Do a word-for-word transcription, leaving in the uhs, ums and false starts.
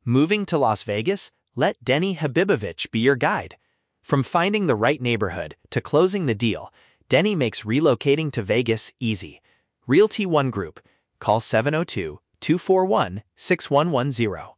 Moving to Las Vegas? Let Denny Habibovich be your guide. From finding the right neighborhood to closing the deal, Denny makes relocating to Vegas easy. Realty One Group. Call seven oh two, two four one, six one one zero.